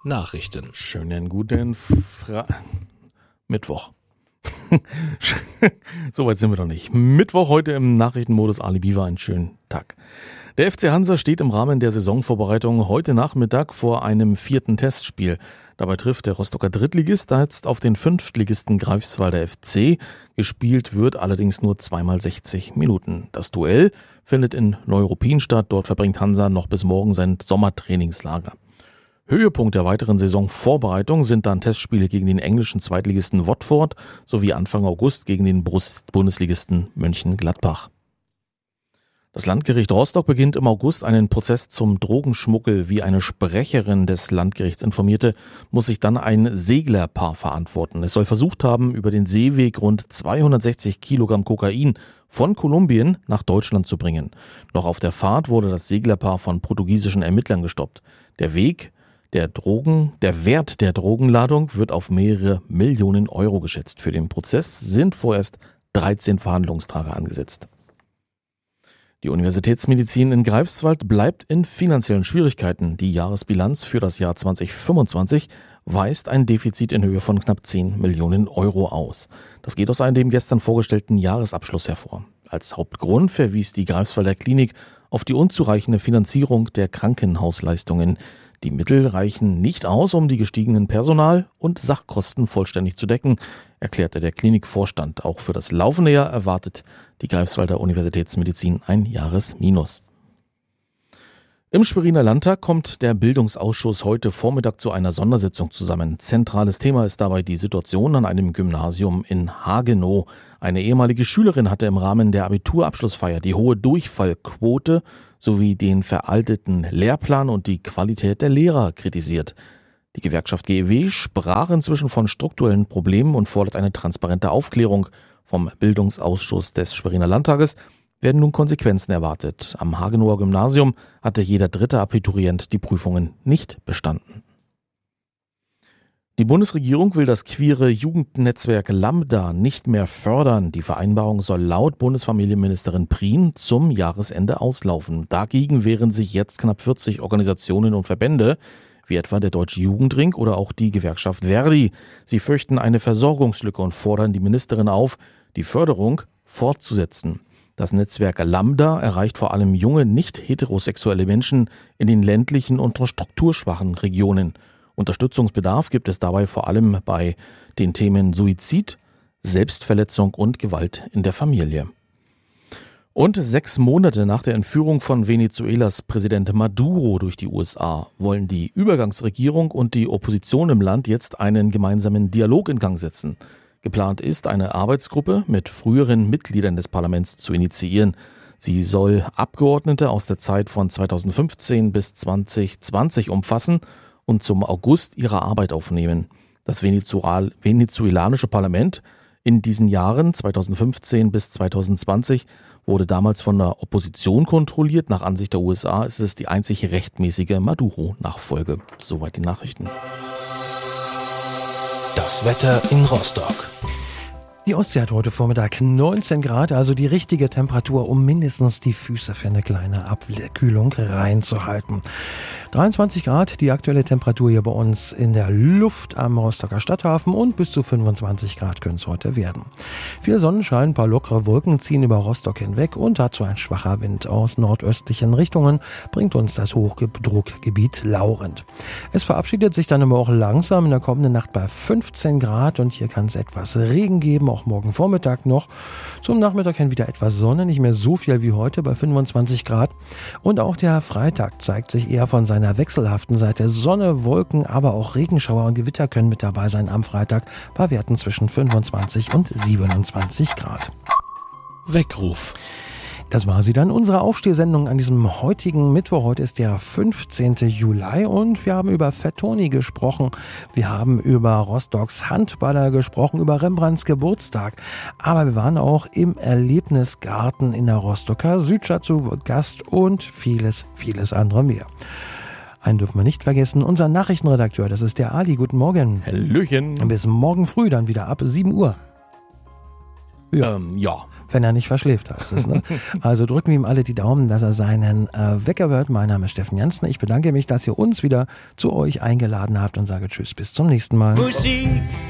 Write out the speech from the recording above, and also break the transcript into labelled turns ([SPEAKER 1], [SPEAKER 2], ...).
[SPEAKER 1] Nachrichten.
[SPEAKER 2] Schönen guten Mittwoch. Soweit sind wir noch nicht. Mittwoch heute im Nachrichtenmodus. Ali Biwa, einen schönen Tag. Der FC Hansa steht im Rahmen der Saisonvorbereitung heute Nachmittag vor einem 4. Testspiel. Dabei trifft der Rostocker Drittligist jetzt auf den 5. Greifswalder FC. Gespielt wird allerdings nur 2x60 Minuten. Das Duell findet in Neuruppin statt. Dort verbringt Hansa noch bis morgen sein Sommertrainingslager. Höhepunkt der weiteren Saisonvorbereitung sind dann Testspiele gegen den englischen Zweitligisten Watford sowie Anfang August gegen den Bundesligisten Mönchengladbach. Das Landgericht Rostock beginnt im August einen Prozess zum Drogenschmuggel. Wie eine Sprecherin des Landgerichts informierte, muss sich dann ein Seglerpaar verantworten. Es soll versucht haben, über den Seeweg rund 260 Kilogramm Kokain von Kolumbien nach Deutschland zu bringen. Noch auf der Fahrt wurde das Seglerpaar von portugiesischen Ermittlern gestoppt. Der Wert der Drogenladung wird auf mehrere Millionen Euro geschätzt. Für den Prozess sind vorerst 13 Verhandlungstage angesetzt. Die Universitätsmedizin in Greifswald bleibt in finanziellen Schwierigkeiten. Die Jahresbilanz für das Jahr 2025 weist ein Defizit in Höhe von knapp 10 Millionen Euro aus. Das geht aus einem gestern vorgestellten Jahresabschluss hervor. Als Hauptgrund verwies die Greifswalder Klinik auf die unzureichende Finanzierung der Krankenhausleistungen. Die Mittel reichen nicht aus, um die gestiegenen Personal- und Sachkosten vollständig zu decken, erklärte der Klinikvorstand. Auch für das laufende Jahr erwartet die Greifswalder Universitätsmedizin ein Jahresminus. Im Schweriner Landtag kommt der Bildungsausschuss heute Vormittag zu einer Sondersitzung zusammen. Zentrales Thema ist dabei die Situation an einem Gymnasium in Hagenow. Eine ehemalige Schülerin hatte im Rahmen der Abiturabschlussfeier die hohe Durchfallquote sowie den veralteten Lehrplan und die Qualität der Lehrer kritisiert. Die Gewerkschaft GEW sprach inzwischen von strukturellen Problemen und fordert eine transparente Aufklärung. Vom Bildungsausschuss des Schweriner Landtages werden nun Konsequenzen erwartet. Am Hagenower Gymnasium hatte jeder 3. Abiturient die Prüfungen nicht bestanden. Die Bundesregierung will das queere Jugendnetzwerk Lambda nicht mehr fördern. Die Vereinbarung soll laut Bundesfamilienministerin Prien zum Jahresende auslaufen. Dagegen wehren sich jetzt knapp 40 Organisationen und Verbände, wie etwa der Deutsche Jugendring oder auch die Gewerkschaft Verdi. Sie fürchten eine Versorgungslücke und fordern die Ministerin auf, die Förderung fortzusetzen. Das Netzwerk Lambda erreicht vor allem junge, nicht heterosexuelle Menschen in den ländlichen und strukturschwachen Regionen. Unterstützungsbedarf gibt es dabei vor allem bei den Themen Suizid, Selbstverletzung und Gewalt in der Familie. Und 6 Monate nach der Entführung von Venezuelas Präsident Maduro durch die USA wollen die Übergangsregierung und die Opposition im Land jetzt einen gemeinsamen Dialog in Gang setzen. Geplant ist, eine Arbeitsgruppe mit früheren Mitgliedern des Parlaments zu initiieren. Sie soll Abgeordnete aus der Zeit von 2015 bis 2020 umfassen und zum August ihre Arbeit aufnehmen. Das venezuelanische Parlament in diesen Jahren 2015 bis 2020 wurde damals von der Opposition kontrolliert. Nach Ansicht der USA ist es die einzig rechtmäßige Maduro-Nachfolge. Soweit die Nachrichten.
[SPEAKER 1] Das Wetter in Rostock.
[SPEAKER 3] Die Ostsee hat heute Vormittag 19 Grad, also die richtige Temperatur, um mindestens die Füße für eine kleine Abkühlung reinzuhalten. 23 Grad, die aktuelle Temperatur hier bei uns in der Luft am Rostocker Stadthafen und bis zu 25 Grad können es heute werden. Viel Sonnenschein, ein paar lockere Wolken ziehen über Rostock hinweg und dazu ein schwacher Wind aus nordöstlichen Richtungen bringt uns das Hochdruckgebiet Laurent. Es verabschiedet sich dann aber auch langsam in der kommenden Nacht bei 15 Grad und hier kann es etwas Regen geben, auch morgen Vormittag noch. Zum Nachmittag hin wieder etwas Sonne, nicht mehr so viel wie heute bei 25 Grad. Und auch der Freitag zeigt sich eher von seiner wechselhaften Seite. Sonne, Wolken, aber auch Regenschauer und Gewitter können mit dabei sein am Freitag bei Werten zwischen 25 und 27 Grad.
[SPEAKER 1] Weckruf.
[SPEAKER 3] Das war sie dann, unsere Aufstehsendung an diesem heutigen Mittwoch. Heute ist der 15. Juli und wir haben über Fettoni gesprochen. Wir haben über Rostocks Handballer gesprochen, über Rembrandts Geburtstag. Aber wir waren auch im Erlebnisgarten in der Rostocker Südstadt zu Gast und vieles, vieles andere mehr. Einen dürfen wir nicht vergessen, unser Nachrichtenredakteur, das ist der Ali. Guten Morgen.
[SPEAKER 2] Hallöchen.
[SPEAKER 3] Bis morgen früh dann wieder ab 7 Uhr.
[SPEAKER 2] Ja.
[SPEAKER 3] Wenn er nicht verschläft, heißt es. Ne? Also drücken wir ihm alle die Daumen, dass er seinen Wecker hört. Mein Name ist Steffen Jansen. Ich bedanke mich, dass ihr uns wieder zu euch eingeladen habt und sage Tschüss, bis zum nächsten Mal.
[SPEAKER 4] Musik